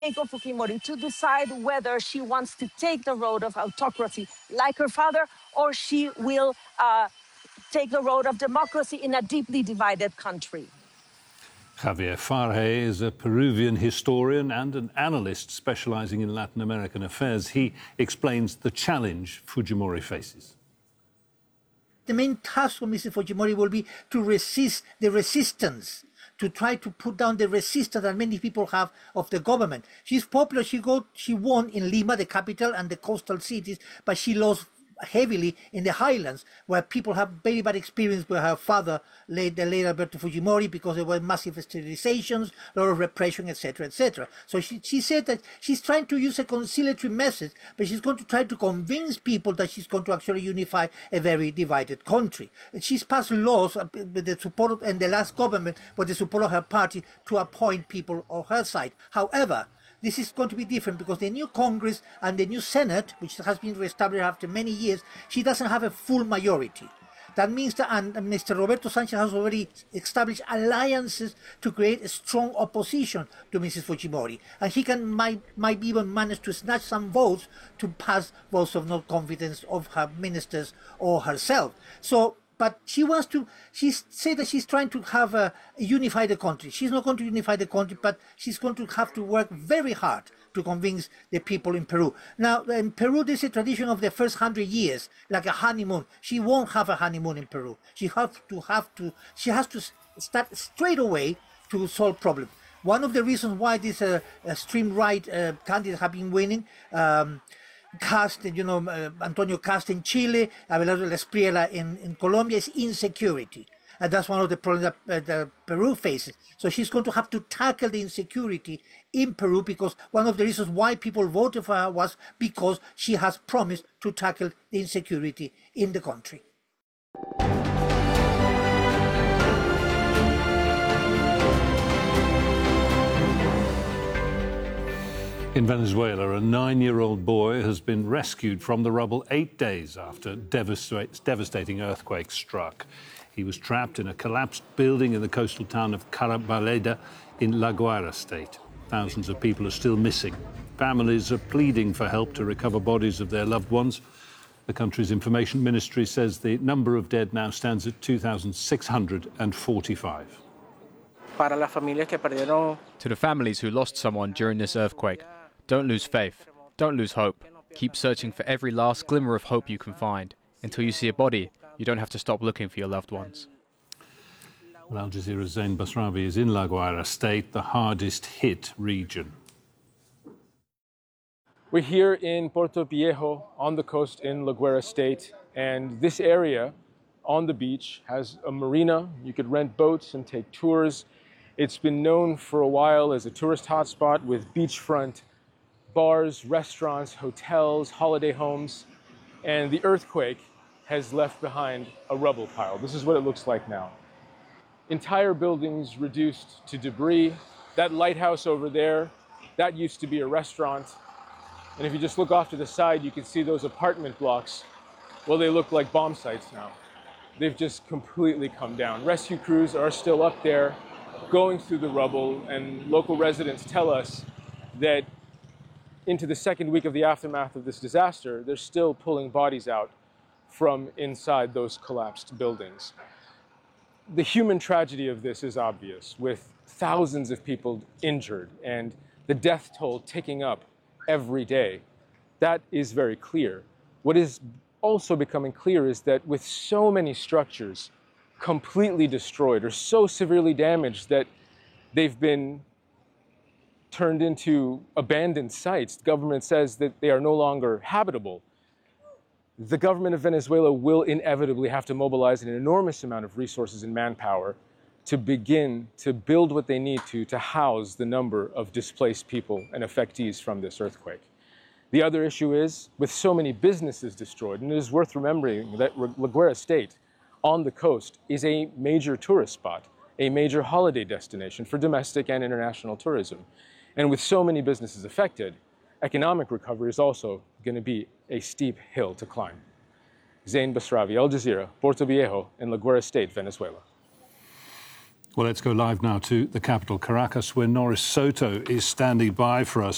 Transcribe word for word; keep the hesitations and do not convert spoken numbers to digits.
Keiko Fujimori to decide whether she wants to take the road of autocracy like her father, or she will uh, take the road of democracy in a deeply divided country. Javier Farje is a Peruvian historian and an analyst specialising in Latin American affairs. He explains the challenge Fujimori faces. The main task for Missus Fujimori will be to resist the resistance, to try to put down the resistance that many people have of the government. She's popular. She got, she won in Lima, the capital, and the coastal cities, but she lost heavily in the highlands, where people have very bad experience with her father, late, the late Alberto Fujimori, because there were massive sterilizations, a lot of repression, et cetera, et cetera. So she, she said that she's trying to use a conciliatory message, but she's going to try to convince people that she's going to actually unify a very divided country. And she's passed laws with the support of, and the last government, with the support of her party, to appoint people on her side. However, this is going to be different because the new Congress and the new Senate, which has been reestablished after many years, she doesn't have a full majority. That means that and Mister Roberto Sanchez has already established alliances to create a strong opposition to Missus Fujimori. And he can might, might even manage to snatch some votes to pass votes of no confidence of her ministers or herself. So, but she wants to, she said that she's trying to have a, unify the country. She's not going to unify the country, but she's going to have to work very hard to convince the people in Peru. Now, in Peru, there's a tradition of the first hundred years, like a honeymoon. She won't have a honeymoon in Peru. She has to have to, she has to start straight away to solve problems. One of the reasons why this uh, extreme right uh, candidates have been winning, um, Cast, you know, uh, Antonio Cast in Chile, Abelardo Espriella in, in Colombia, is insecurity. And that's one of the problems that, uh, that Peru faces. So she's going to have to tackle the insecurity in Peru, because one of the reasons why people voted for her was because she has promised to tackle the insecurity in the country. In Venezuela, a nine-year-old boy has been rescued from the rubble eight days after devastating earthquake struck. He was trapped in a collapsed building in the coastal town of Carabaleda in La Guaira state. Thousands of people are still missing. Families are pleading for help to recover bodies of their loved ones. The country's information ministry says the number of dead now stands at two thousand six hundred forty-five. To the families who lost someone during this earthquake, don't lose faith, don't lose hope. Keep searching for every last glimmer of hope you can find. Until you see a body, you don't have to stop looking for your loved ones. Well, Al Jazeera's Zain Basravi is in La Guaira state, the hardest hit region. We're here in Puerto Viejo on the coast in La Guaira state, and this area on the beach has a marina. You could rent boats and take tours. It's been known for a while as a tourist hotspot with beachfront bars, restaurants, hotels, holiday homes, and the earthquake has left behind a rubble pile. This is what it looks like now. Entire buildings reduced to debris. That lighthouse over there, that used to be a restaurant. And if you just look off to the side, you can see those apartment blocks. Well, they look like bomb sites now. They've just completely come down. Rescue crews are still up there going through the rubble, and local residents tell us that into the second week of the aftermath of this disaster, they're still pulling bodies out from inside those collapsed buildings. The human tragedy of this is obvious, with thousands of people injured and the death toll ticking up every day. That is very clear. What is also becoming clear is that with so many structures completely destroyed or so severely damaged that they've been turned into abandoned sites, the government says that they are no longer habitable. The government of Venezuela will inevitably have to mobilize an enormous amount of resources and manpower to begin to build what they need to to house the number of displaced people and affectees from this earthquake. The other issue is, with so many businesses destroyed, and it is worth remembering that La Guaira state on the coast is a major tourist spot, a major holiday destination for domestic and international tourism. And with so many businesses affected, economic recovery is also going to be a steep hill to climb. Zain Basravi, Al Jazeera, Puerto Viejo in La Guaira state, Venezuela. Well, let's go live now to the capital, Caracas, where Norris Soto is standing by for us.